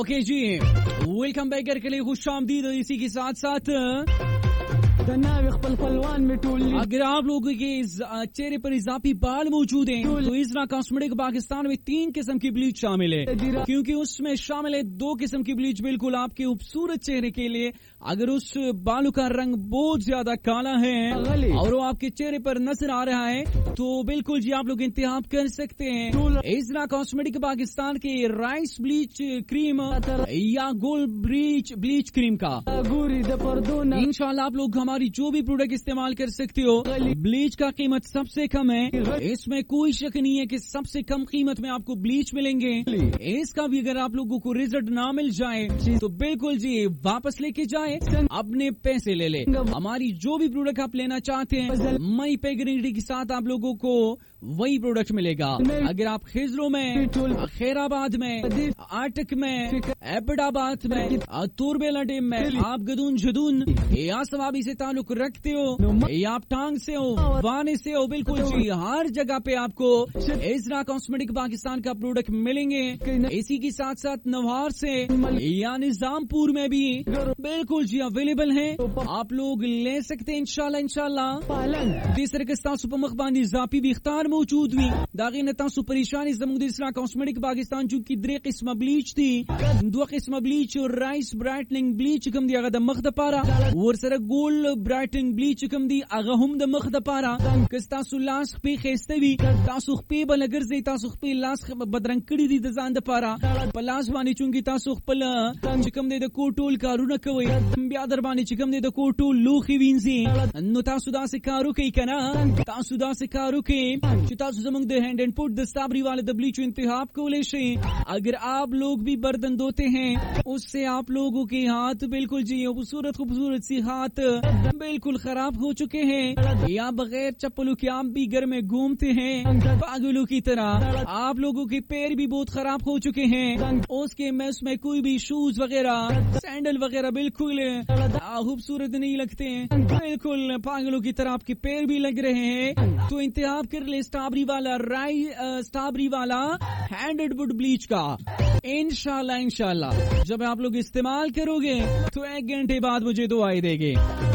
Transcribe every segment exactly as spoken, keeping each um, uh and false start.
ओके जी, welcome back करके लिए खुश आमदीद। इसी के साथ साथ अगर आप लोगों के चेहरे पर इजाफी बाल मौजूद हैं तो इज़रा कॉस्मेटिक पाकिस्तान में तीन किस्म की ब्लीच शामिल है, क्योंकि उसमें शामिल है दो किस्म की ब्लीच बिल्कुल आपके खूबसूरत चेहरे के लिए। अगर उस बालों का रंग बहुत ज्यादा काला है और वो आपके चेहरे पर नजर आ रहा है तो बिल्कुल जी आप लोग इंतखाब कर सकते हैं इज़रा कॉस्मेटिक पाकिस्तान के राइस ब्लीच क्रीम या गोल्ड ब्लीच ब्लीच क्रीम का। इंशाल्लाह आप लोग हमारी जो भी प्रोडक्ट इस्तेमाल कर सकते हो। ब्लीच का कीमत सबसे कम है, इसमें कोई शक नहीं है कि सबसे कम कीमत में आपको ब्लीच मिलेंगे। इसका भी अगर आप लोगों को रिजल्ट ना मिल जाए तो बिल्कुल जी वापस लेके जाए, अपने पैसे ले ले। हमारी जो भी प्रोडक्ट आप लेना चाहते हैं मई पे गारंटी के साथ आप लोगों को वही प्रोडक्ट मिलेगा। अगर आप खिजरों में, खैराबाद में, आटक में, एबडाबाद में, तुरबेलाडे में आप गदून जदून या सवाबी से ताल्लुक रखते हो या आप टांग से हो, वाने से हो, बिल्कुल जी हर जगह पे आपको इज़रा कॉस्मेटिक पाकिस्तान का प्रोडक्ट मिलेंगे। इसी के साथ साथ नवार से या निजामपुर में भी बिल्कुल जी अवेलेबल है, आप लोग ले सकते हैं इंशाल्लाह इंशाल्लाह। तीसरे किस्ता सुपर मखबानी जापी भी इख्तार मौजूद हुई दागी नता सु परेशानी जमुद इज़रा कॉस्मेटिक पाकिस्तान जो की दरे किस्म ब्लीच थी, दो किस्म ब्लीच और राइस ब्राइटनिंग ब्लीच कम दी अगर मख द पारा और सर गोल्ड ब्राइटनिंग ब्लीच कम दी अगर हम द मख द पारा किस्ता सु लास पे खेस्ते भी तासु पे बल अगर जे तासु पे लास बदरंग कड़ी दी दजान द पारा पलास वानी चुंगी तासु पल चिकम दे द कोटोल कारुना कवई बिया दरबानी चिकम दे द कोटोल लूखी विंजी नु तासु दा से कारू के कना तासु दा से कारू के तासु जमंग the hand and put the Sabri वाले द ब्लीच इंतखाब को ले शे। अगर आप लोग भी बर्तन धोते हैं उससे आप लोगों के हाथ बिल्कुल जी खूबसूरत खूबसूरत सी हाथ बिल्कुल खराब हो चुके हैं या बगैर चप्पलों के आप भी घर में घूमते हैं पागलों की तरह, आप लोगों के पैर भी बहुत खराब हो चुके हैं, उसके में उसमें कोई भी शूज वगैरह सैंडल वगैरह बिल्कुल खूबसूरत नहीं लगते हैं, बिल्कुल पागलों की तरह आपके पैर भी लग रहे हैं तो इंतखाब कर ले स्ट्रॉबेरी वाला राई स्ट्रॉबेरी वाला हैंडेड वुड ब्लीच का। इंशाल्लाह इंशाल्लाह जब आप लोग इस्तेमाल करोगे तो एक घंटे बाद मुझे दुआएं देंगे।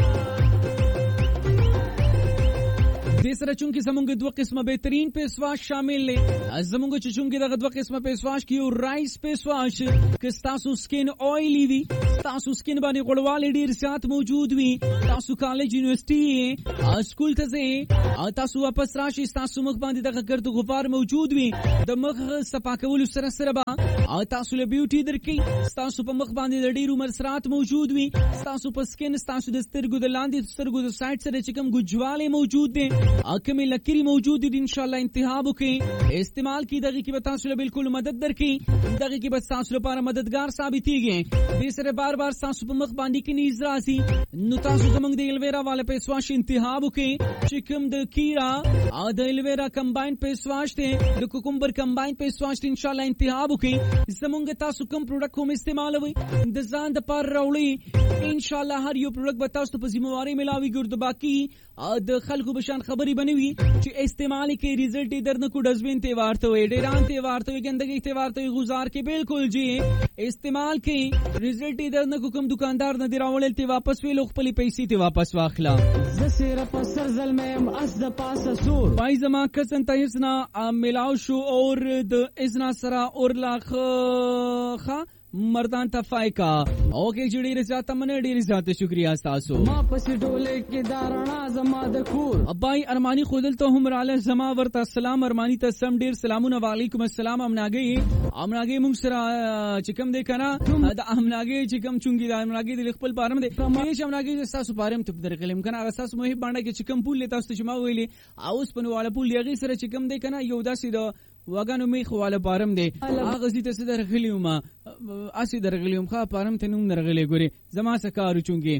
तीसरा चुंकी जमुंगे दो किस्म बेहतरीन पेशवाश शामिल है जमुंगे चुंकी दग दो किस्म पेशवाश की राइस पेशवाश किस्तासु स्किन ऑयली वी तासु स्किन बाने गोड़वाले डीर साथ मौजूद हुई तासु कॉलेज यूनिवर्सिटी स्कूल तजे तासु वापस राशि तासु मुख बांधी दग कर तो गुफार मौजूद हुई द मुख सपा कबूल सरसरबा तासु ले ब्यूटी दर की तासु प मुख बांधी द डीर उमर सरात मौजूद हुई तासु प स्किन तासु दस्तर गुद लांदी दस्तर गुद साइड से चिकम गुजवाले मौजूद हैं आंखें में लकीरी मौजूद है इंशाल्लाह इंतहाब के इस्तेमाल की दगी की बतासुल बिल्कुल मदद दर की दगी की बतासुल पारा मददगार साबित ही गए। तीसरे बार बार सासु मख बांडी की नीज रासी नुतासु जमंग दे एलवेरा वाले पेशवाश इंतहाब के चिकम द कीड़ा आध एलवेरा कंबाइन पेशवाश थे द कुकुम्बर कंबाइन पेशवाश थे इंशाल्लाह इंतहाब के जमंग तासु कम प्रोडक्ट को इस्तेमाल हुई द जान द पार रौली इंशाल्लाह हर यो प्रोडक्ट बतासु तो जिम्मेवारी मिलावी गुर्द बाकी द खल्कु बशान खबरी बनी हुई कि इस्तेमाल के रिजल्ट इधर न को डस्टबिन त्योहार तो डेरान त्योहार तो गंदगी त्योहार तो गुजार के बिल्कुल जी इस्तेमाल के रिजल्ट इधर न को कम दुकानदार न दिरावल ते वापस वे लोग पली पैसी ते वापस वाखला जसेरा पसर जल में असद पास सूर भाई जमा कसन तयसना मिलाओ शो और द इजना सरा और लाख खा मर्दान तफाइका ओके जुड़ी रिजात मने डी रिजात शुक्रिया सासो मां पसी डोले के दाराना जमा द खूर अब्बाई अरमानी खुदल तो हम राले जमा वर्ता सलाम अरमानी तसम डेर सलामुन वालेकुम अस्सलाम हमनागे हमनागे मुंगसरा चिकम देखना हमनागे चिकम चुंगी हमनागे दिल खपल पारम दे मेश हमनागे सासो पारम तुप दर कलम कना सास मोहि बांडा के चिकम पुल लेता उस चमा वेले आउस पन वाला पुल लेगी सर चिकम देखना योदा सीधा वगन मी खवाले पारम दे आगजी ते सिदर खलियुमा आसी दरगलियुम खा पारम ते नुम दरगले गोरे जमा सकारू चुंगे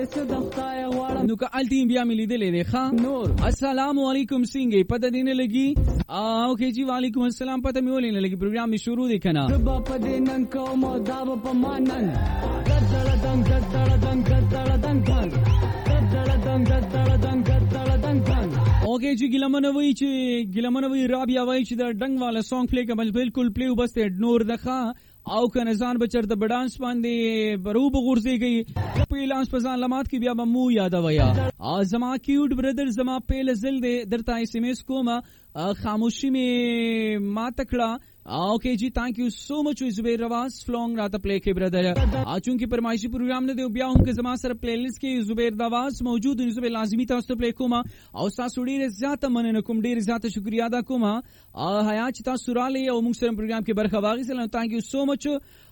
नु का अल्टीम बिया मिली दे ले दे खा नूर अस्सलाम वालेकुम सिंगे पता देने लगी आ ओके जी वालेकुम अस्सलाम पता मी बोलने लगी प्रोग्राम में शुरू देखना बाप दे नन को मोदाब पमानन गदड़ दंग गदड़ दंग गदड़ दंग गदड़ दंग गदड़ दंग गदड़ दंग ओके जी गिलमनवई ची गिलमनवई राबिया वई ची द डंग वाला सॉन्ग प्ले का बिल्कुल प्ले बस ते नूर दखा او کنه ځان بچرته بډانس باندې برو بغورځيږي په اعلان په ځان کې بیا به مو یادویا زما کیوټ برادر زما پیل زل دې درته اس ام اس کومه خاموشي می ما تکړه اوکے جی تھینک یو سو مچ زبیر رواز فلونگ راته پلی کې برادر ا چونکی پرمایشي پروګرام نه دی بیا هم کې زما سره پلی لیست کې زبیر رواز موجود دی زبیر لازمی تاسو ته پلی کوم او تاسو ډیر زیاته مننه کوم ډیر زیاته شکریا ادا کوم حیا چې تاسو را لې او موږ سره پروګرام کې برخه واغې سلام تھینک یو سو مچ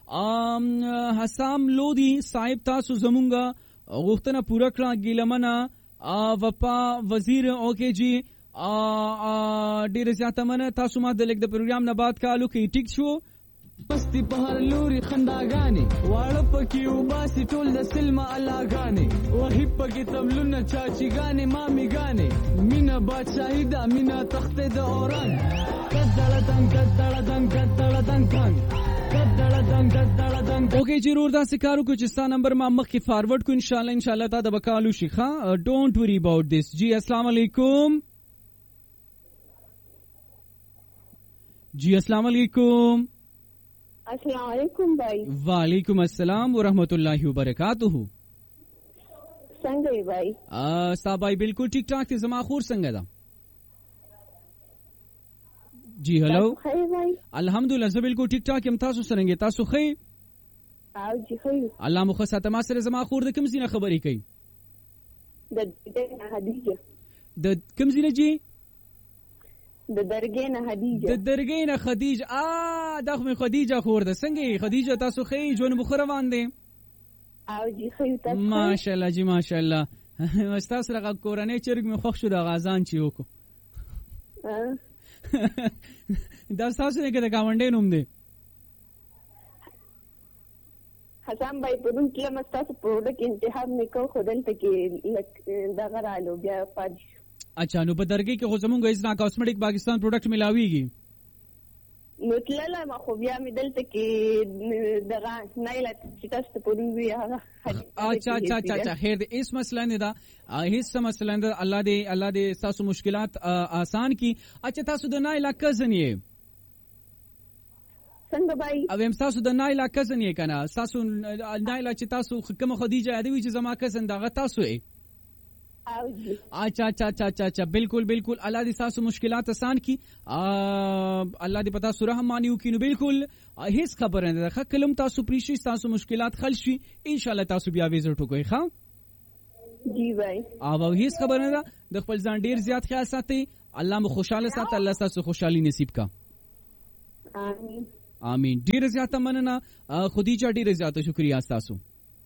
حسام لودی صاحب تاسو زمونږه غوښتنه پوره کړه ګیلمنه وپا وزیر اوکے جی ا ډیر زیاته منه تاسو ما د لیک د پروګرام نه بعد کالو کې ټیک شو پستی په هر لوري خنداګانې واړه پکې وباسي ټول د سلمه الاګانې وهي پکې تبلونه چاچیګانې ماميګانې مینا بادشاهي دا مینا تخت د اوران کدړ دنګ کدړ دنګ کدړ دنګ کدړ دنګ کدړ دنګ اوکے جرور دا سکارو کو چې ستا نمبر ما مخ کې فارورډ کو ان شاء الله ان شاء الله تا د بکالو شيخه ډونټ وری اباؤٹ دس جی السلام علیکم جی السلام علیکم السلام علیکم بھائی وعلیکم السلام ورحمۃ اللہ وبرکاتہ څنګه بھائی ا ستا بھائی بالکل ٹھیک ٹھاک ته زما خور څنګه ده جی هلو خیر بھائی الحمدلله زه بالکل ٹھیک ٹھاک یم تاسو څنګه تاسو خیر او جی خیر الله مخ ساته ما سره زما خور د کوم زینه خبرې کوي د درګه خدیجه د کوم زینه جی د درګه نه خدیجه د درګه نه خدیجه ا دغه خدیجه خور ده څنګه خدیجه تاسو خیر جون بخور روان دي او جی خیر تاسو ماشاءالله جی ماشاءالله واستاس سره کورنۍ چرګ می خوښ شو د غازان چی وکړو دا تاسو نه کده گاونډې نوم دی حسام بھائی پرون کې مستاسو پروډکټ انتخاب نکو خدل ته کې دغه رالو بیا پاج اچھا نو په درګه کې خو زمونږ ایزنا کاسمیټک پاکستان پروډکټ ملاويږي نو تللا ما خو بیا مې دلته کې دغه نایله چې تاسو ته پرون وی هغه اچھا اچھا اچھا اچھا خیر دې اس مسله نه دا هیڅ مسله نه الله دې الله دې تاسو مشکلات آسان کی اچھا تاسو د نایله کزن یې څنګه بھائی او هم تاسو د نایله کزن یې کنه تاسو نایله چې تاسو کوم خدیجه ادوی چې زما کزن دغه تاسو یې اچھا اچھا اچھا اچھا اچھا بالکل بالکل الله دې تاسو مشکلات آسان کی الله دې پتا سورہ مانیو کینو بالکل هیڅ خبر نه ده کلم تاسو پریشي تاسو مشکلات حل شي ان شاء الله تاسو بیا وزټ وکړئ ښا جی بھائی او هیڅ خبر نه ده د خپل ځان ډیر زیات خیال ساتئ الله مو خوشاله ساتي الله تاسو خوشحالي نصیب کا امين امين ډیر زیات مننه خدیجه ډیر زیات شکریا تاسو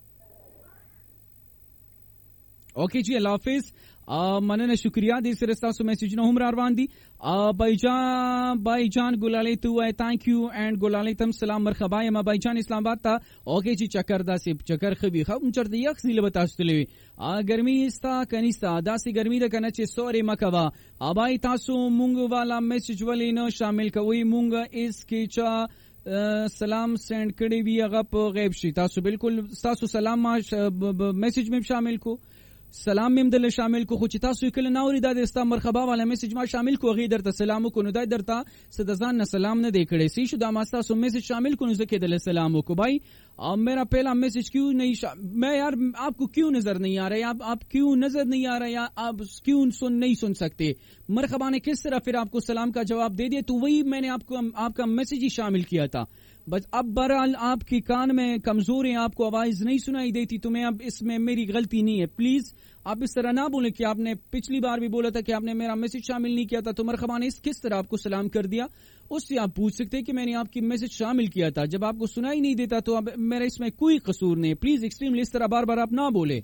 اوکے جی اللہ حافظ مننه شکریہ دې سره تاسو میسج نه هم را روان دي بھائی جان بھائی جان ګلالي تو وای تھینک یو اینڈ ګلالي تم سلام مرحبا یم بھائی جان اسلام آباد ته اوکے جی چکر داسې چکر خبي خو چرته یک سیله به تاسو تلوي ګرمي استا کنيستا داسې ګرمي ده کنه چې سوري مکوا ابای تاسو مونږ والا میسج ولې نه شامل کوي مونږ اس کې چا سلام سند کړي وی هغه په غیب شي تاسو بالکل تاسو سلام میسج میں شامل کو سلام مم دل شامل کو خو چې تاسو کله ناوري د استا مرحبا والا میسج ما شامل کو غي درته سلام کو نو دای درته صدزان نه سلام نه دی کړي سی شو دا ما تاسو میسج شامل کو نو زکه دل سلام کو بھائی اور میرا پہلا میسج کیوں نہیں شا... میں یار آپ کو کیوں نظر نہیں آ رہا آپ آپ کیوں نظر نہیں آ رہا یا آپ کیوں سن نہیں سن سکتے مرحبا نے کس طرح پھر آپ کو سلام کا جواب دے دیا تو وہی میں نے آپ کو آپ کا میسج ہی شامل کیا تھا بس اب بہرحال آپ کی کان میں کمزور ہیں آپ کو آواز نہیں سنائی دیتی تو میں اب اس میں میری غلطی نہیں ہے پلیز آپ اس طرح نہ بولیں کہ آپ نے پچھلی بار بھی بولا تھا کہ آپ نے میرا میسج شامل نہیں کیا تھا تو مرحبا نے اس کس طرح آپ کو سلام کر دیا اس سے آپ پوچھ سکتے کہ میں نے آپ کی میسج شامل کیا تھا جب آپ کو سنائی نہیں دیتا تو اب میرا اس میں کوئی قصور نہیں پلیز ایکسٹریملی اس طرح بار بار آپ نہ بولے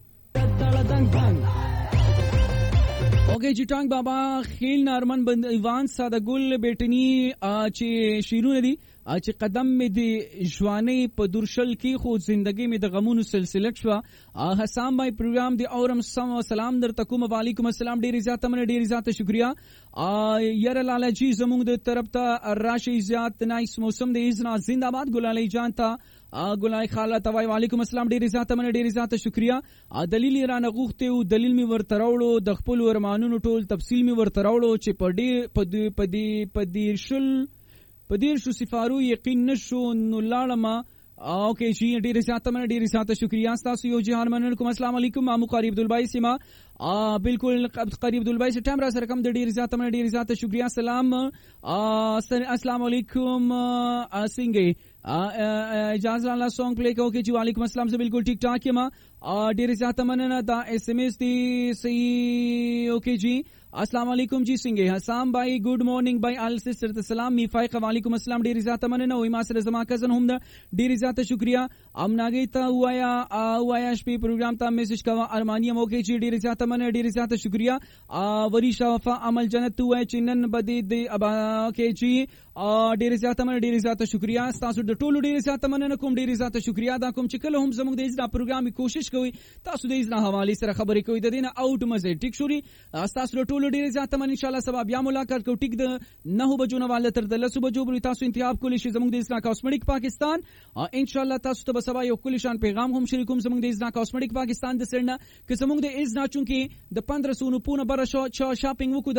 اوکے جی ټانګ بابا خیل نارمن بند ایوان ساده ګل بیٹنی چې شیرونه دي چې قدم مې د ژوانۍ په درشل کې خو زندگی مې د غمونو سلسله شو حسام بھائی پروګرام دی اورم سلام درته کوم وعلیکم السلام ډیر زیات من ډیر زیات شکریا یاره لاله جی زموږ د طرف ته راشي زیات نایس موسم د اذن زنده‌باد ګلالي جان ته ګلای خاله توای وعلیکم السلام ډیر زیات من ډیر زیات شکریا دلیل رانه غوښته او دلیل می ورته راوړو د خپل ورمانونو ټول تفصیل می ورته راوړو چې په ډیر په دې په دې شل په دیر شو سفارو یقین نشو نو لاړم اوکې جی ډیر زیاته من ډیر زیاته شکریا تاسو یو جهان منل کوم. السلام علیکم مامو قریب عبدالبای سیما بالکل قریب عبدالبای سے ټایم را سره کم د ډیر زیاته من ډیر زیاته شکریا. سلام السلام علیکم سنگه اجازه الله سونگ پلی کو کې جی وعلیکم السلام سے بالکل ٹھیک ٹھاک یم ډیر زیاته مننه دا ایس ایم ایس دی صحیح اوکې جی. السلام علیکم جی سنگه حسام بھائی گڈ مارننگ بھائی آل سسٹر سلام می فائق وعلیکم السلام ډیر زیاته مننه وای ما سره زما کزن هم دا ډیر زیاته شکریا. ام ناګی ته وایا وایا شپې پروګرام ته میسج کا ارمانیم اوکې جی ډیر زیاته مننه ډیر زیاته شکریا. وری شفا عمل جنت وای چنن بدی دی ابا اوکې جی ډیر زیاته مننه ډیر زیاته شکریا. تاسو د ټولو ډیر زیاته مننه کوم ډیر زیاته شکریا دا کوم چې کله هم زموږ د اجرا پروګرام کوشش کوي تاسو د اجرا حواله سره خبرې کوي د دینه اوټ مزه ټیک شوري تاسو ټولو ډیر زیاته من ان شاء الله سبا بیا ملاقات کو ټیک د نه بجو نه والا تر د لسو بجو بری تاسو انتخاب کولی شي زموږ د اجرا کاسمیټک پاکستان ان شاء الله تاسو ته سبا یو کلی شان پیغام هم شریکوم زموږ د اجرا کاسمیټک پاکستان د سرنه چې زموږ د اجرا چونکی د پندرہ سو نه پونه بر شو شاپینګ وکړو